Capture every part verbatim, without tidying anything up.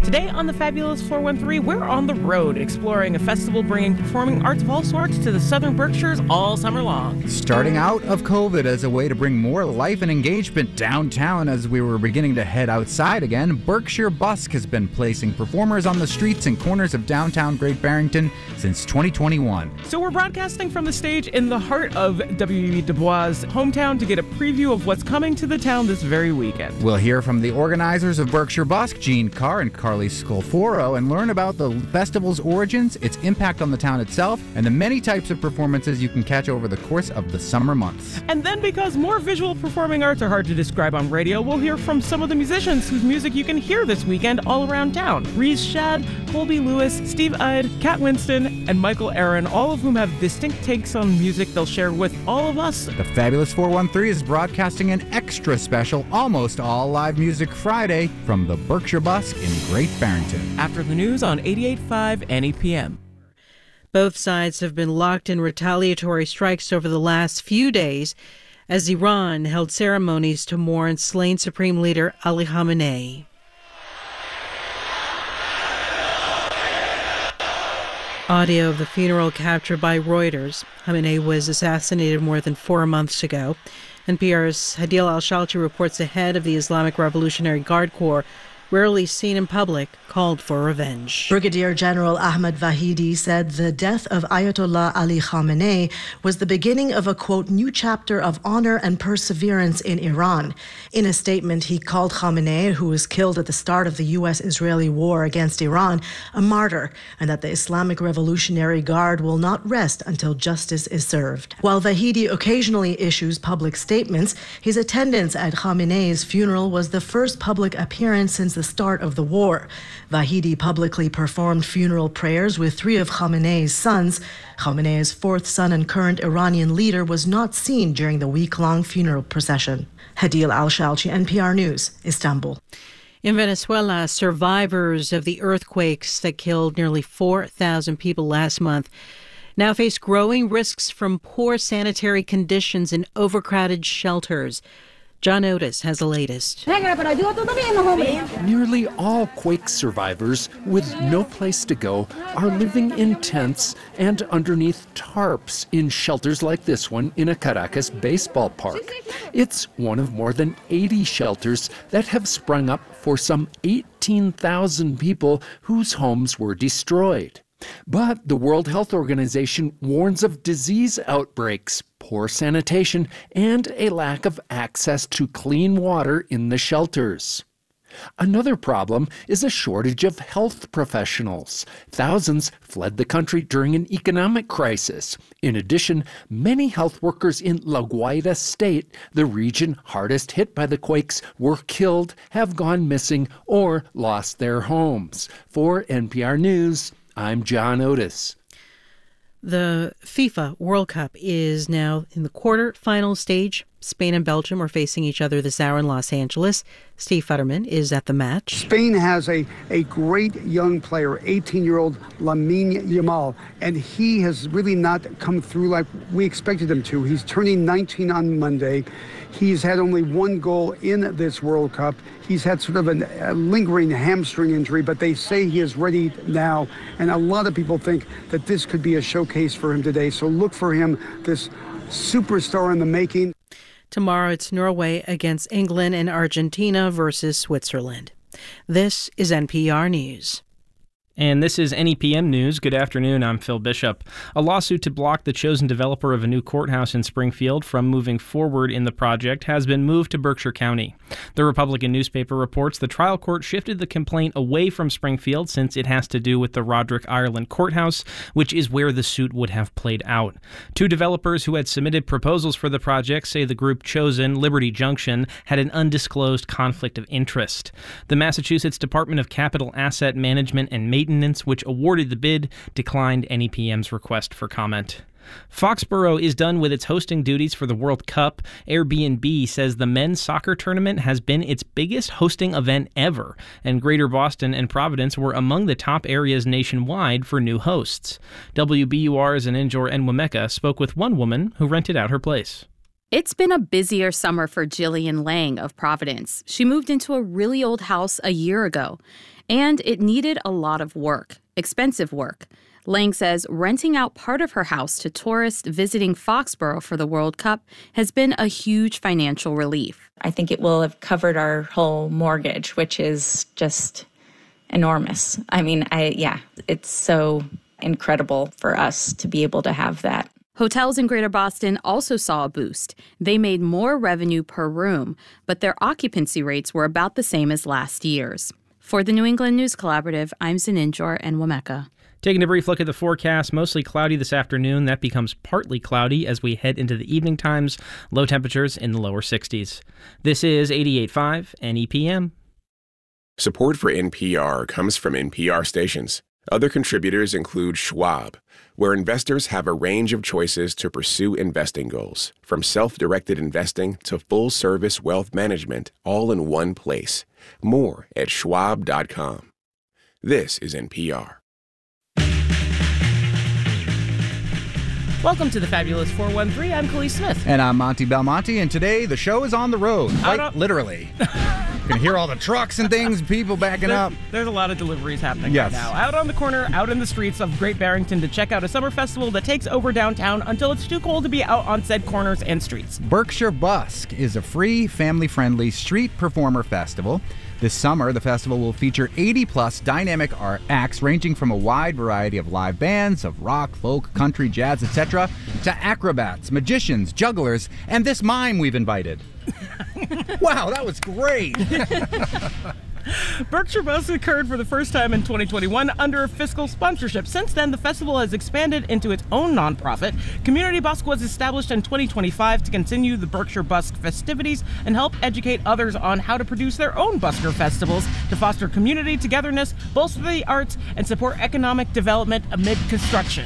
Today on the Fabulous four one three, we're on the road exploring a festival bringing performing arts of all sorts to the southern Berkshires all summer long. Starting out of COVID as a way to bring more life and engagement downtown as we were beginning to head outside again, Berkshire Busk has been placing performers on the streets and corners of downtown Great Barrington since twenty twenty-one. So we're broadcasting from the stage in the heart of W E B Du Bois' hometown to get a preview of what's coming to the town this very weekend. We'll hear from the organizers of Berkshire Busk, Gene Carr and Carly Scolforo, and learn about the festival's origins, its impact on the town itself, and the many types of performances you can catch over the course of the summer months. And then, because more visual performing arts are hard to describe on radio, we'll hear from some of the musicians whose music you can hear this weekend all around town. Reese Shad, Colby Lewis, Steve Ide, Kat Winston, and Michael Aaron, all of whom have distinct takes on music they'll share with all of us. The Fabulous four one three is broadcasting an extra special, almost all live music Friday from the Berkshire Busk in Great Barrington. After the news on eighty-eight point five N E P M. Both sides have been locked in retaliatory strikes over the last few days as Iran held ceremonies to mourn slain Supreme Leader Ali Khamenei. Audio of the funeral captured by Reuters. Khamenei was assassinated more than four months ago. N P R's Hadil Al-Shalchi reports the head of the Islamic Revolutionary Guard Corps, rarely seen in public, called for revenge. Brigadier General Ahmad Vahidi said the death of Ayatollah Ali Khamenei was the beginning of a, quote, new chapter of honor and perseverance in Iran. In a statement, he called Khamenei, who was killed at the start of the U S-Israeli war against Iran, a martyr, and that the Islamic Revolutionary Guard will not rest until justice is served. While Vahidi occasionally issues public statements, his attendance at Khamenei's funeral was the first public appearance since the start of the war. Vahidi publicly performed funeral prayers with three of Khamenei's sons. Khamenei's fourth son and current Iranian leader was not seen during the week-long funeral procession. Hadil Al-Shalchi, N P R News, Istanbul. In Venezuela, survivors of the earthquakes that killed nearly four thousand people last month now face growing risks from poor sanitary conditions in overcrowded shelters. John Otis has the latest. Nearly all quake survivors with no place to go are living in tents and underneath tarps in shelters like this one in a Caracas baseball park. It's one of more than eighty shelters that have sprung up for some eighteen thousand people whose homes were destroyed. But the World Health Organization warns of disease outbreaks, poor sanitation, and a lack of access to clean water in the shelters. Another problem is a shortage of health professionals. Thousands fled the country during an economic crisis. In addition, many health workers in La Guaira state, the region hardest hit by the quakes, were killed, have gone missing, or lost their homes. For N P R News, I'm John Otis. The FIFA World Cup is now in the quarter-final stage. Spain and Belgium are facing each other this hour in Los Angeles. Steve Futterman is at the match. Spain has a, a great young player, eighteen-year-old Lamine Yamal, and he has really not come through like we expected him to. He's turning nineteen on Monday. He's had only one goal in this World Cup. He's had sort of an, a lingering hamstring injury, but they say he is ready now. And a lot of people think that this could be a showcase for him today. So look for him, this superstar in the making. Tomorrow it's Norway against England and Argentina versus Switzerland. This is N P R News. And this is N E P M News. Good afternoon, I'm Phil Bishop. A lawsuit to block the chosen developer of a new courthouse in Springfield from moving forward in the project has been moved to Berkshire County. The Republican newspaper reports the trial court shifted the complaint away from Springfield since it has to do with the Roderick Ireland Courthouse, which is where the suit would have played out. Two developers who had submitted proposals for the project say the group chosen, Liberty Junction, had an undisclosed conflict of interest. The Massachusetts Department of Capital Asset Management and Maintenance, which awarded the bid, declined N E P M's request for comment. Foxborough is done with its hosting duties for the World Cup. Airbnb says the men's soccer tournament has been its biggest hosting event ever, and Greater Boston and Providence were among the top areas nationwide for new hosts. W B U R's Anindjor Enwemeka spoke with one woman who rented out her place. It's been a busier summer for Jillian Lang of Providence. She moved into a really old house a year ago, and it needed a lot of work, expensive work. Lang says renting out part of her house to tourists visiting Foxborough for the World Cup has been a huge financial relief. I think it will have covered our whole mortgage, which is just enormous. I mean, I yeah, it's so incredible for us to be able to have that. Hotels in Greater Boston also saw a boost. They made more revenue per room, but their occupancy rates were about the same as last year's. For the New England News Collaborative, I'm Zaninjor Enwemeka. Taking a brief look at the forecast, mostly cloudy this afternoon. That becomes partly cloudy as we head into the evening times. Low temperatures in the lower sixties. This is eighty-eight point five N E P M. Support for N P R comes from N P R stations. Other contributors include Schwab, where investors have a range of choices to pursue investing goals, from self-directed investing to full-service wealth management, all in one place. More at schwab dot com. This is N P R. Welcome to the Fabulous four one three. I'm Khalees Smith. And I'm Monty Belmonte, and today the show is on the road, quite on- literally. You can hear all the trucks and things, people backing there, up. There's a lot of deliveries happening yes. right now. Out on the corner, out in the streets of Great Barrington to check out a summer festival that takes over downtown until it's too cold to be out on said corners and streets. Berkshire Busk is a free, family-friendly street performer festival. This summer, the festival will feature eighty-plus dynamic art acts ranging from a wide variety of live bands of rock, folk, country, jazz, et cetera, to acrobats, magicians, jugglers, and this mime we've invited. Wow, that was great! Berkshire Busk occurred for the first time in twenty twenty-one under fiscal sponsorship. Since then, the festival has expanded into its own nonprofit. Community Busk was established in twenty twenty-five to continue the Berkshire Busk festivities and help educate others on how to produce their own busker festivals to foster community togetherness, bolster the arts, and support economic development amid construction.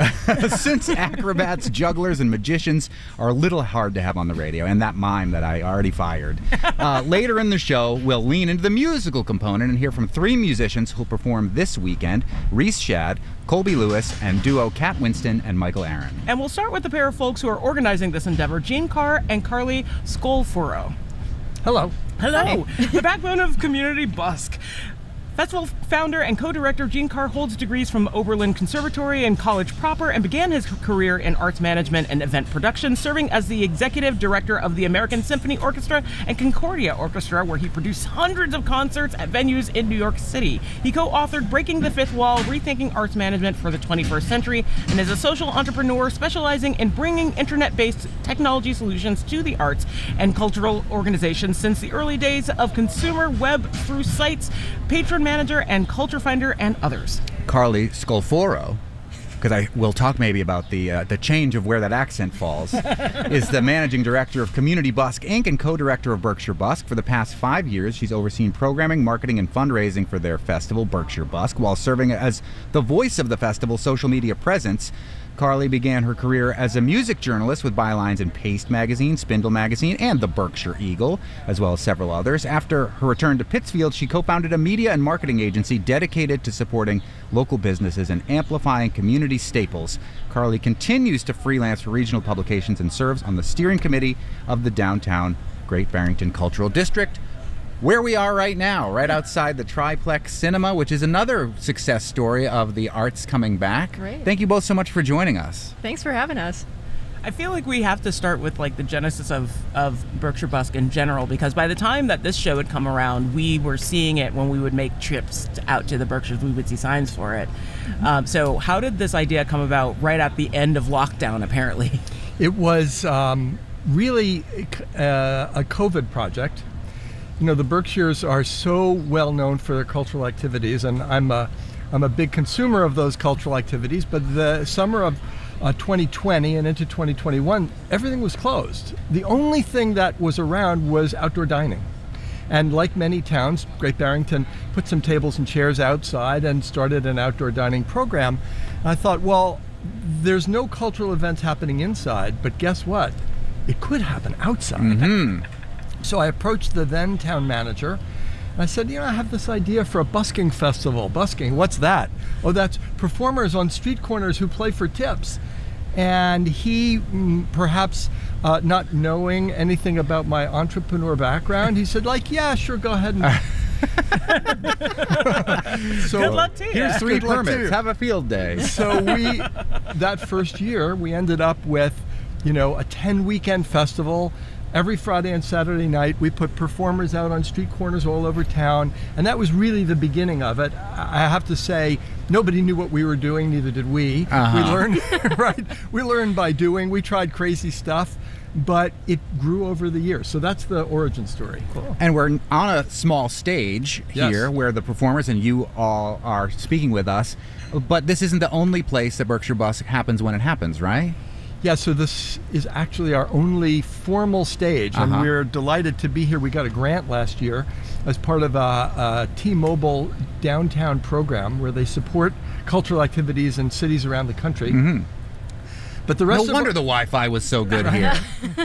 Since acrobats, jugglers, and magicians are a little hard to have on the radio, and that mime that I already fired. Uh, later in the show, we'll lean into the musical component and hear from three musicians who'll perform this weekend: Reese Shad, Colby Lewis, and duo Cat Winston and Michael Aaron. And we'll start with the pair of folks who are organizing this endeavor, Jean Carr and Carly Scolforo. Hello. Hello. The backbone of Community Busk. Festival founder and co-director Jean Carr holds degrees from Oberlin Conservatory and college proper and began his career in arts management and event production, serving as the executive director of the American Symphony Orchestra and Concordia Orchestra, where he produced hundreds of concerts at venues in New York City. He co-authored Breaking the Fifth Wall, Rethinking Arts Management for the twenty-first Century, and is a social entrepreneur specializing in bringing internet-based technology solutions to the arts and cultural organizations since the early days of consumer web through sites, patron manager, and culture finder, and others. Carly Scolforo, because I will talk maybe about the uh, the change of where that accent falls, is the managing director of Community Busk Incorporated and co-director of Berkshire Busk. For the past five years, she's overseen programming, marketing, and fundraising for their festival, Berkshire Busk, while serving as the voice of the festival's social media presence. Carly began her career as a music journalist with bylines in Paste Magazine, Spindle Magazine, and the Berkshire Eagle, as well as several others. After her return to Pittsfield, she co-founded a media and marketing agency dedicated to supporting local businesses and amplifying community staples. Carly continues to freelance for regional publications and serves on the steering committee of the downtown Great Barrington Cultural District, where we are right now, right outside the Triplex Cinema, which is another success story of the arts coming back. Great. Thank you both so much for joining us. Thanks for having us. I feel like we have to start with like the genesis of, of Berkshire Busk in general, because by the time that this show had come around, we were seeing it when we would make trips to, out to the Berkshires. We would see signs for it. Mm-hmm. Um, so how did this idea come about right at the end of lockdown, apparently? It was um, really uh, a COVID project. You know, the Berkshires are so well known for their cultural activities, and I'm a, I'm a big consumer of those cultural activities, but the summer of uh, twenty twenty and into twenty twenty-one, everything was closed. The only thing that was around was outdoor dining. And like many towns, Great Barrington put some tables and chairs outside and started an outdoor dining program. And I thought, well, there's no cultural events happening inside, but guess what? It could happen outside. Mm-hmm. So I approached the then town manager, and I said, you know, I have this idea for a busking festival. Busking, what's that? Oh, that's performers on street corners who play for tips. And he, mm, perhaps uh, not knowing anything about my entrepreneur background, he said, like, yeah, sure, go ahead and... So good luck to you. Here's three Good luck to permits. you. Have a field day. So we, that first year, we ended up with, you know, a ten weekend festival. Every Friday and Saturday night, we put performers out on street corners all over town, and that was really the beginning of it. I have to say, nobody knew what we were doing, neither did we. Uh-huh. We learned, right? We learned by doing. We tried crazy stuff, but it grew over the years. So that's the origin story. Cool. And we're on a small stage Yes. here where the performers and you all are speaking with us, but this isn't the only place that Berkshire Busk happens when it happens, right? Yeah, so this is actually our only formal stage, and Uh-huh. we're delighted to be here. We got a grant last year as part of a, a T-Mobile downtown program where they support cultural activities in cities around the country. Mm-hmm. But the rest No of wonder our, the Wi-Fi was so good here.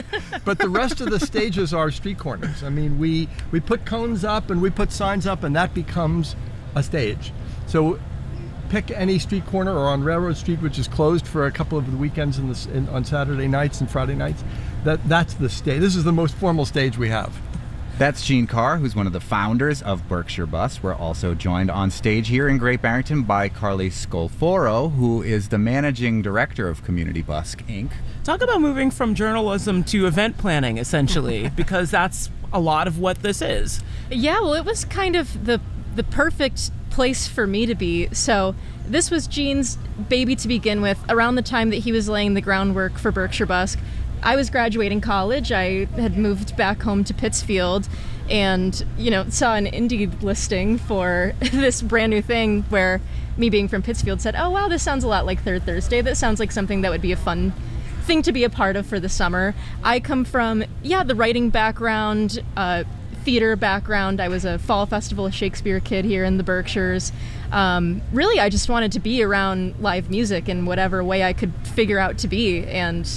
but the rest of the stages are street corners. I mean, we we put cones up and we put signs up, and that becomes a stage. So pick any street corner, or on Railroad Street, which is closed for a couple of the weekends in the, in, on Saturday nights and Friday nights. That that's the stage. This is the most formal stage we have. That's Gene Carr, who's one of the founders of Berkshire Busk. We're also joined on stage here in Great Barrington by Carly Scolforo, who is the managing director of Community Busk, Incorporated. Talk about moving from journalism to event planning, essentially, because that's a lot of what this is. Yeah, well, it was kind of the the perfect place for me to be. So this was Gene's baby to begin with. Around the time that he was laying the groundwork for Berkshire Busk, I was graduating college. I had moved back home to Pittsfield and, you know, saw an Indeed listing for this brand new thing where me being from Pittsfield said, oh, wow, this sounds a lot like Third Thursday. That sounds like something that would be a fun thing to be a part of for the summer. I come from, yeah, the writing background, uh, theater background. I was a Fall Festival Shakespeare kid here in the Berkshires. Um, really, I just wanted to be around live music in whatever way I could figure out to be. And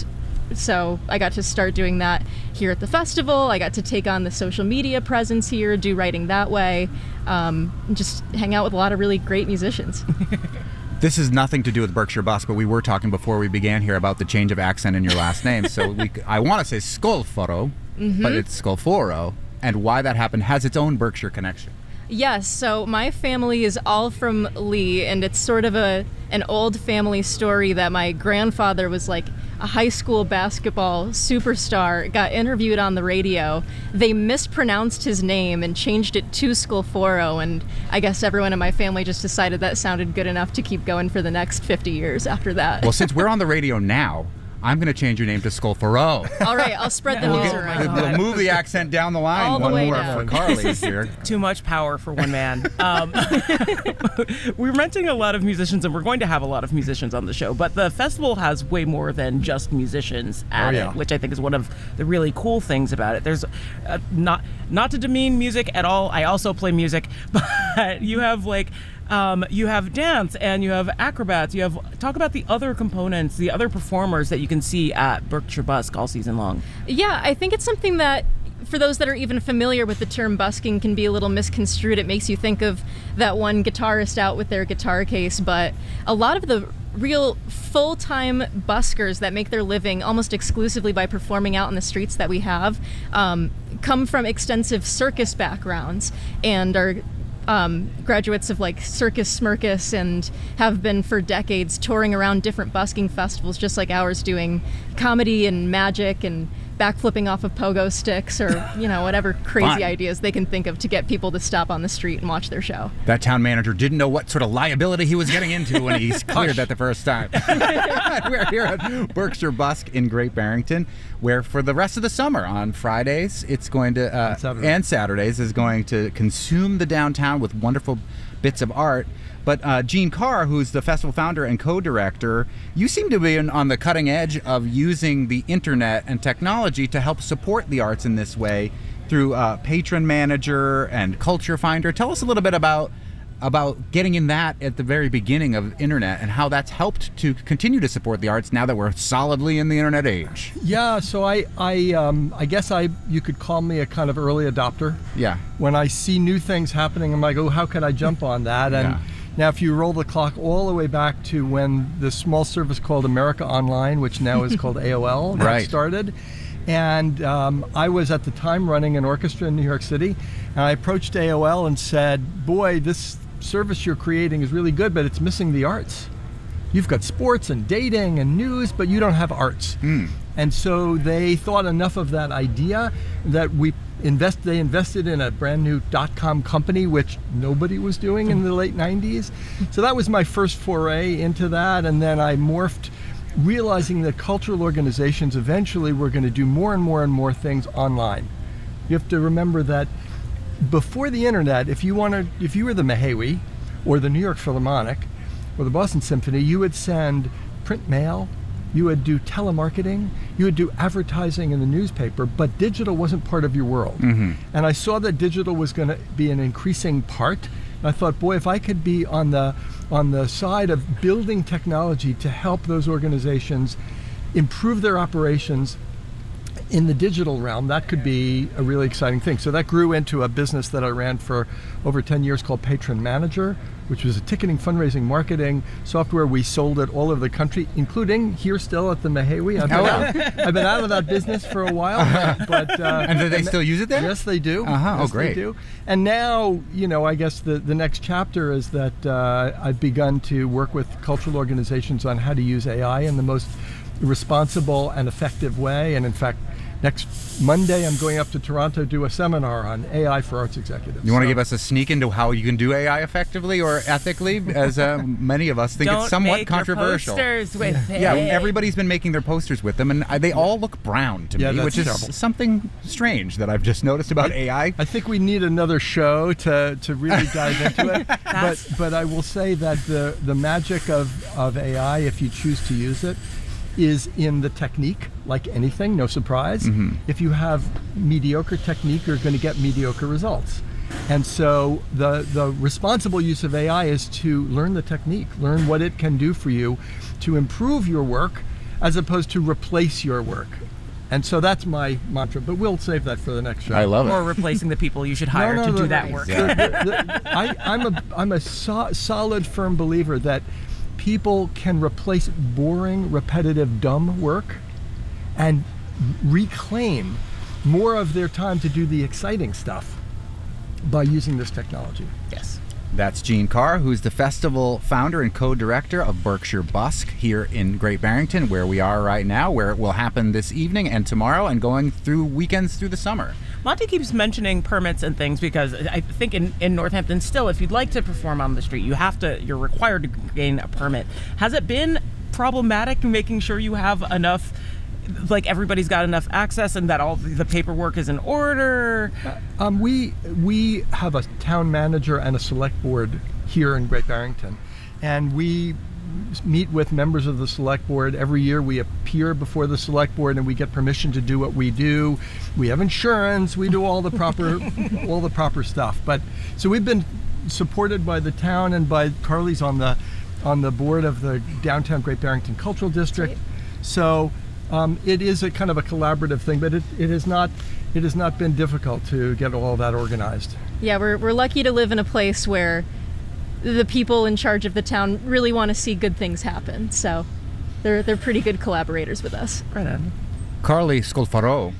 so I got to start doing that here at the festival. I got to take on the social media presence here, do writing that way, um, and just hang out with a lot of really great musicians. This has nothing to do with Berkshire Busk, but we were talking before we began here about the change of accent in your last name. So we, I want to say Scolforo, Mm-hmm. but it's Scolforo, and why that happened has its own Berkshire connection. Yes, so my family is all from Lee, and it's sort of a an old family story that my grandfather was like a high school basketball superstar, got interviewed on the radio. They mispronounced his name and changed it to Scolforo, and I guess everyone in my family just decided that sounded good enough to keep going for the next fifty years after that. Well, since we're on the radio now, I'm going to change your name to Scolforo. All right, I'll spread the We'll news get- around. We'll move the accent down the line. All the one way more down. for Carly here. Too much power for one man. Um, we're mentioning a lot of musicians, and we're going to have a lot of musicians on the show, but the festival has way more than just musicians at Oh, yeah. it, which I think is one of the really cool things about it. There's uh, not not to demean music at all. I also play music, but you have like Um, you have dance and you have acrobats. You have talk about the other components, the other performers that you can see at Berkshire Busk all season long. Yeah, I think it's something that, for those that are even familiar with the term busking, can be a little misconstrued. It makes you think of that one guitarist out with their guitar case, but a lot of the real full-time buskers that make their living almost exclusively by performing out in the streets that we have um, come from extensive circus backgrounds and are Um, graduates of like Circus Smirkus and have been for decades touring around different busking festivals just like ours, doing comedy and magic and backflipping off of pogo sticks or, you know, whatever crazy Fun. ideas they can think of to get people to stop on the street and watch their show. That town manager didn't know what sort of liability he was getting into when he cleared that the first time. We're here at Berkshire Busk in Great Barrington, where for the rest of the summer on Fridays it's going to uh, And Saturdays. and Saturdays is going to consume the downtown with wonderful bits of art. But uh, Gene Carr, who's the festival founder and co-director, you seem to be in, on the cutting edge of using the internet and technology to help support the arts in this way through uh, Patron Manager and Culture Finder. Tell us a little bit about about getting in that at the very beginning of internet and how that's helped to continue to support the arts now that we're solidly in the internet age. Yeah, so I, I, um, I guess I, you could call me a kind of early adopter. Yeah. When I see new things happening, I'm like, oh, how can I jump on that? And Yeah. Now, if you roll the clock all the way back to when the small service called America Online, which now is called A O L, got Right. started, and um, I was at the time running an orchestra in New York City, and I approached A O L and said, boy, this service you're creating is really good, but it's missing the arts. You've got sports and dating and news, but you don't have arts. Mm. And so they thought enough of that idea that we invest. They invested in a brand new dot-com company, which nobody was doing in the late nineties. So that was my first foray into that, and then I morphed, realizing that cultural organizations eventually were going to do more and more and more things online. You have to remember that before the internet, if you wanted, if you were the Mehewi or the New York Philharmonic or the Boston Symphony, you would send print mail, you would do telemarketing, you would do advertising in the newspaper, but digital wasn't part of your world. Mm-hmm. And I saw that digital was going to be an increasing part. And I thought, boy, if I could be on the on the side of building technology to help those organizations improve their operations in the digital realm, that could be a really exciting thing. So that grew into a business that I ran for over ten years called Patron Manager, which was a ticketing, fundraising, marketing software. We sold it all over the country, including here still at the Mehewi. I've been, Oh, out, I've been out of that business for a while. But, uh, And do they still use it there? Yes, they do. Uh-huh. Yes, Oh, great. They do. And now, you know, I guess the, the next chapter is that uh, I've begun to work with cultural organizations on how to use A I in the most responsible and effective way. And in fact, next Monday, I'm going up to Toronto to do a seminar on A I for arts executives. You want to So- give us a sneak into how you can do A I effectively or ethically, as uh, many of us think Don't it's somewhat make your controversial. posters with Yeah, it. everybody's been making their posters with them, and uh, they all look brown to Yeah, me, that's which is terrible. something strange that I've just noticed about A I. I think we need another show to, to really dive into it. But but I will say that the, the magic of, of A I, if you choose to use it, is in the technique, like anything, no surprise. Mhm. If you have mediocre technique, you're going to get mediocre results. And so the, the responsible use of A I is to learn the technique, learn what it can do for you to improve your work as opposed to replace your work. And so that's my mantra, but we'll save that for the next show. I love it. Or replacing the people you should hire No, no, to no, do no. that work. The- the- the- I, I'm a, I'm a so, solid, firm believer that people can replace boring, repetitive, dumb work and reclaim more of their time to do the exciting stuff by using this technology. Yes. That's Gene Carr, who's the festival founder and co-director of Berkshire Busk here in Great Barrington, where we are right now, where it will happen this evening and tomorrow and going through weekends through the summer. Monty keeps mentioning permits and things because I think in, in Northampton still, if you'd like to perform on the street, you have to, you're required to gain a permit. Has it been problematic making sure you have enough, like everybody's got enough access and that all the paperwork is in order? Um, we we have a town manager and a select board here in Great Barrington, and we meet with members of the select board every year. We appear before the select board and we get permission to do what we do. We have insurance. We do all the proper all the proper stuff. But so we've been supported by the town and by Carly's on the on the board of the downtown Great Barrington Cultural District. So um, it is a kind of a collaborative thing, but it, it has not it has not been difficult to get all that organized. Yeah, we're, we're lucky to live in a place where the people in charge of the town really want to see good things happen. So they're they're pretty good collaborators with us. Right on. Carly Scolfaro,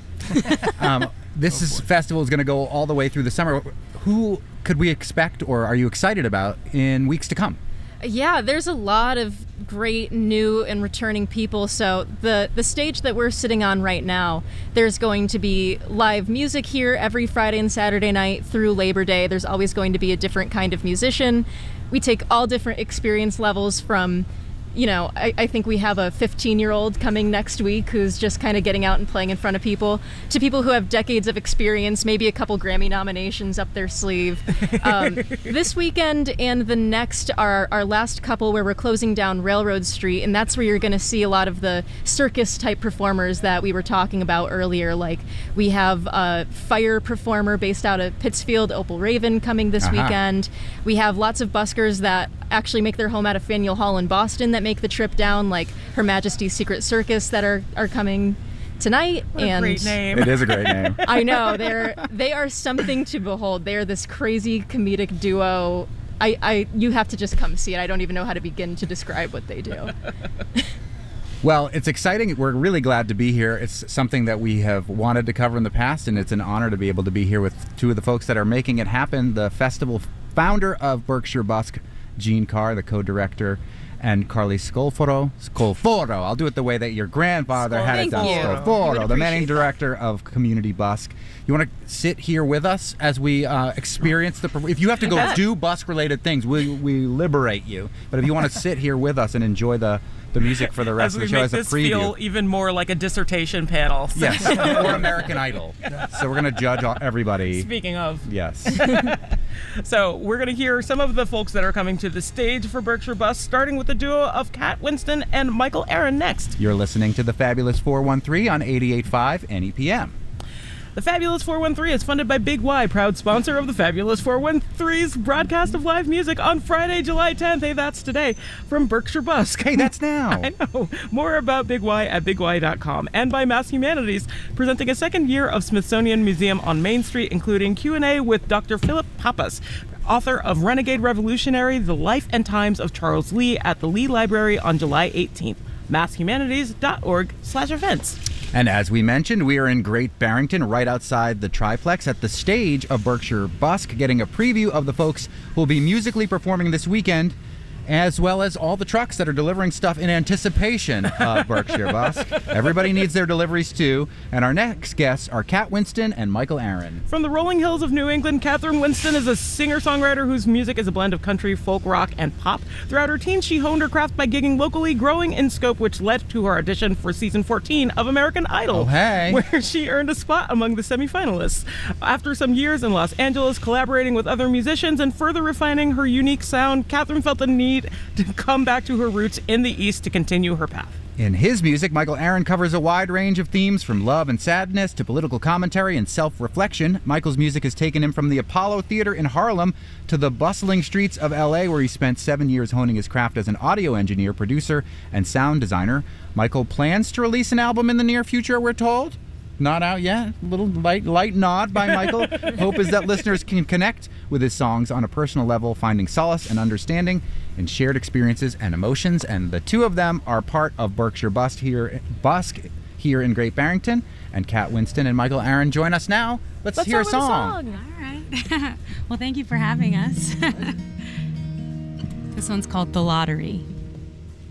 um, this is, festival is going to go all the way through the summer. Who could we expect or are you excited about in weeks to come? Yeah, there's a lot of great new and returning people. So the the stage that we're sitting on right now, there's going to be live music here every Friday and Saturday night through Labor Day. There's always going to be a different kind of musician. We take all different experience levels from, you know, I, I think we have a fifteen-year-old coming next week who's just kind of getting out and playing in front of people, to people who have decades of experience, maybe a couple Grammy nominations up their sleeve. Um, this weekend and the next are our last couple where we're closing down Railroad Street, and that's where you're going to see a lot of the circus-type performers that we were talking about earlier. Like we have a fire performer based out of Pittsfield, Opal Raven, coming this Uh-huh. weekend. We have lots of buskers that actually make their home out of Faneuil Hall in Boston that make the trip down, like Her Majesty's Secret Circus that are, are coming tonight. What a and great name. It is a great name. I know, they're they are something to behold. They're this crazy comedic duo. I, I you have to just come see it. I don't even know how to begin to describe what they do. Well, it's exciting. We're really glad to be here. It's something that we have wanted to cover in the past, and it's an honor to be able to be here with two of the folks that are making it happen. The festival founder of Berkshire Busk, Gene Carr, the co-director, and Carly Scolforo. Scolforo. I'll do it the way that your grandfather Scol- had it Thank done. you. Scolforo, You the would managing appreciate director of Community Busk. You want to sit here with us as we uh, experience the... If you have to go do busk-related things, we we liberate you. But if you want to sit here with us and enjoy the... the music for the rest as of the we show make as a this preview. feel even more like a dissertation panel. Yes, or American Idol. So we're going to judge all, everybody. Speaking of. Yes. So we're going to hear some of the folks that are coming to the stage for Berkshire Busk, starting with the duo of Kat Winston and Michael Aaron next. You're listening to the Fabulous four one three on eighty-eight point five N E P M. The Fabulous four one three is funded by Big Y, proud sponsor of the Fabulous four one three's broadcast of live music on Friday, July tenth. Hey, that's today, from Berkshire Busk. Hey, that's now. I know. More about Big Y at big y dot com. And by Mass Humanities, presenting a second year of Smithsonian Museum on Main Street, including Q and A with Doctor Philip Pappas, author of Renegade Revolutionary, The Life and Times of Charles Lee, at the Lee Library on July eighteenth. mass humanities dot org slash events. And as we mentioned, we are in Great Barrington, right outside the Triplex, at the stage of Berkshire Busk, getting a preview of the folks who will be musically performing this weekend, as well as all the trucks that are delivering stuff in anticipation of Berkshire Busk. Everybody needs their deliveries too. And our next guests are Kat Winston and Michael Aaron. From the rolling hills of New England, Catherine Winston is a singer-songwriter whose music is a blend of country, folk, rock, and pop. Throughout her teens, she honed her craft by gigging locally, growing in scope, which led to her audition for season fourteen of American Idol, Oh, hey. where she earned a spot among the semifinalists. After some years in Los Angeles, collaborating with other musicians and further refining her unique sound, Catherine felt the need to come back to her roots in the East to continue her path. In his music, Michael Aaron covers a wide range of themes, from love and sadness to political commentary and self-reflection. Michael's music has taken him from the Apollo Theater in Harlem to the bustling streets of L A, where he spent seven years honing his craft as an audio engineer, producer, and sound designer. Michael plans to release an album in the near future, we're told. Not out yet. A little light, light nod by Michael. Hope is that listeners can connect with his songs on a personal level, finding solace and understanding in shared experiences and emotions. And the two of them are part of Berkshire Busk here, Busk here in Great Barrington. And Kat Winston and Michael Aaron join us now. Let's, Let's hear a start with song. All right. Well, thank you for having us. This one's called The Lottery.